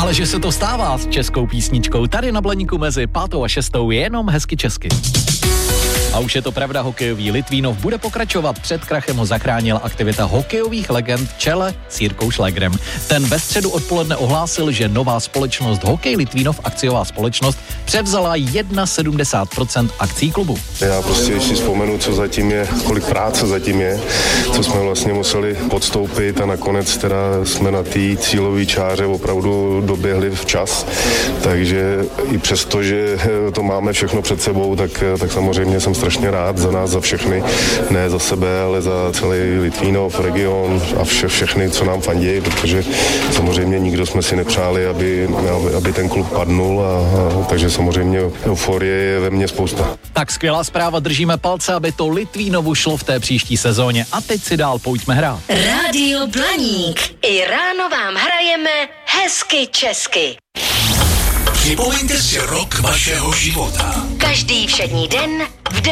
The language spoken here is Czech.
Ale že se to stává s českou písničkou, tady na Blaníku mezi 5. a 6. je jenom hezky česky. A už je to pravda, hokejový Litvínov bude pokračovat. Před krachem ho zachránila aktivita hokejových legend v čele s Jirkou Šlégrem. Ten ve středu odpoledne ohlásil, že nová společnost Hokej Litvínov, akciová společnost, převzala 71% akcí klubu. Já prostě si vzpomenu, co zatím je, kolik práce zatím je, co jsme vlastně museli podstoupit a nakonec teda jsme na té cílové čáře opravdu doběhli včas. Takže i přesto, že to máme všechno před sebou, tak samozřejmě jsem strašně rád za nás, za všechny, ne za sebe, ale za celý Litvínov, region a všechny, co nám fandí, protože samozřejmě nikdo jsme si nepřáli, aby ten klub padnul a takže samozřejmě euforie je ve mně spousta. Tak skvělá zpráva, držíme palce, aby to Litvínovu šlo v té příští sezóně. A teď si dál pojďme hrát. Rádio Blaník. I ráno vám hrajeme hezky česky. Připomeňte si rok vašeho života. Každý všední den v